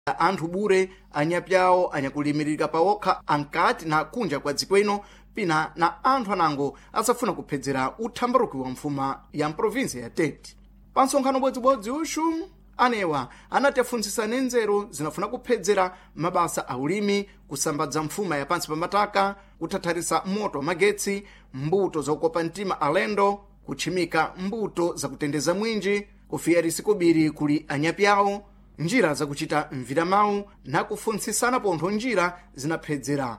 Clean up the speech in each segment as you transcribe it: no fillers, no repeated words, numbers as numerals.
anthu bure anyapyawo anyakulimirika pawokha ankati na kunja kwa dziko ino pina na anthu anango asafuna kuphedzera uthambaruki wa mfuma ya mprovinsi ya Tete. Pa nsonkhano bodzibodzi uxu anewa anati afuntsisa nenzero zinafuna kuphedzera mabasa a ulimi, kusambadza mfuma ya pansi pa mataka, kuthatharisa moto wa magetsi, mbuto za kukopa mtima alendo, kutchimika mbuto za kutendeza mwinji, kufiyarisi kobiri kuli anyapyawo, njira za kuchita mviramawu na kufuntsisana pontho njira zinaphedzera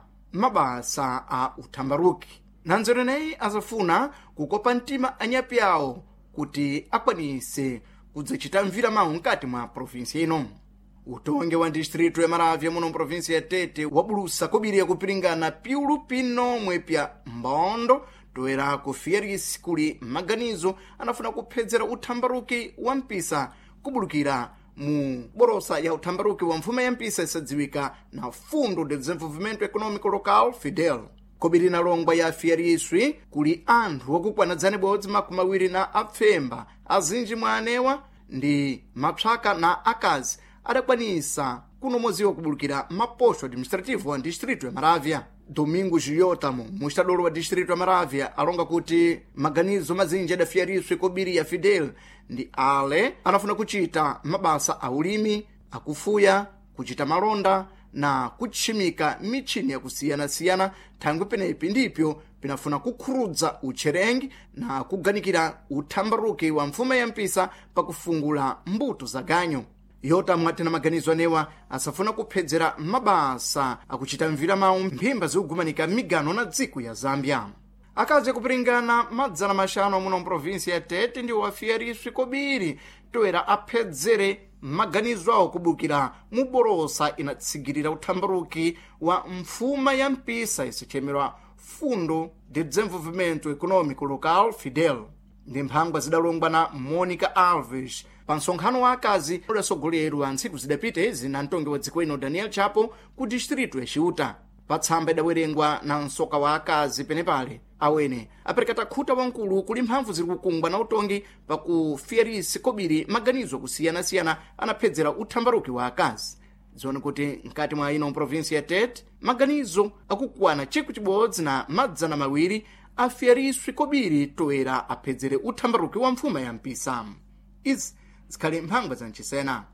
mabasa a uthambaruki. Na nzero ineyi azafuna kukopa mtima anyapyawo kuti akwanise kudzachita mviramawu mkati mwa provinsi ino. Utongi wa distrito ya Maravya muno provinsi ya Tete wabulusa kobiri ya kupiringana piulu pino mwepya mbondo toera kufiyarisi kuli maganizo anafuna kuphedzera uthambaruki wa mpisa kubulukira mu borosa ya uthambaruki wa mfuma ya mpisa isadziwika na Fundo de Desenvolvimento Econômico Local FIDEL. Kobiri na longwa ya afiyariswi kuli anthu wakukwana dzanibodzi makumi awiri na apfemba azinji mwa anewa ndi mapsaka na akazi adakwanisa kunomoziwa kubulukira maposto administrativo wa distrito ya Maravya. Domingo Giotamo, mustadolo wa distrito ya Maravya, alonga kuti maganizo mazinji adafiyariswi kobiri ya FIDEL ndi ale anafuna kuchita mabasa a ulimi, akufuya, kuchita malonda na kutchimika michini ya kusiyana-siyana. Thangwi penepi ndipyo pinafuna kukhurudza utcherengi na kuganikira uthambaruki wa mfuma ya mpisa pakufungula mbuto za ganyo. Yotamo ati na maganizo anewa asafuna kuphedzera mabasa akuchita mviramawu mphimba zikugumanika migano na dziko ya Zambia. Akazi kupiringana madzana maxanu muno mprovinsi ya Tete ndi wafiyariswi kobiri toera aphedzere maganizo awo kubukira mu borosa inatsigirira uthambaruki wa mfuma ya mpisa isichemerwa Fundo de Desenvolvimento Econômico Local FIDEL. Ndi mphangwa zidalongwa na Monica Alves pa nsonkhano wa akazi udasogoleru a ntsiku zidapite na mtongi wa dziko ino Daniel Chapo ku distrito ya Ciuta. Pa tsamba idawerengwa na msoka wa akazi penepale awene aperekata khuta wankulu kuli mphamvu ziri kukungwa na utongi pa kufiyarisi kobiri maganizo kusiyana-siyana anaphedzera uthambaruki wa akazi. Zione kuti mkati mwa ino provinsi ya Tete maganizo akukwana chiku chibodzi na madzana mawiri afiyariswi kobiri toera aphedzere uthambaruki wa mfuma ya mpisa. Izi zikhali mphangwa za mchisena.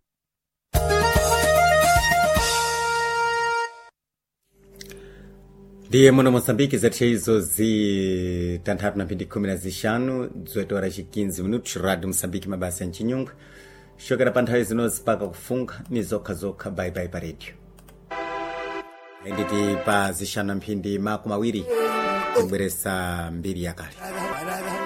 Ndiye muno Mozambique zathe izo zitanthatu na mphindi 15 zoito horas 15 minutos Radio Moçambique mabasa ya Chinyunga shokera pa nthawi zinozi paka kufunga ni zokha bye bye pa radio nditi pa zishana mphindi makumi awiri kubweresa mbiri yakale.